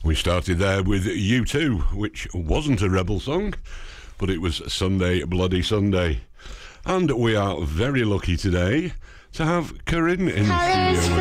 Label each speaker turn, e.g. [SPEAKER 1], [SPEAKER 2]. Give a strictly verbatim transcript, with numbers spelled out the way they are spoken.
[SPEAKER 1] We started there with U two, which wasn't a rebel song, but it was Sunday Bloody Sunday. And we are very lucky today to have Corinne in the studio with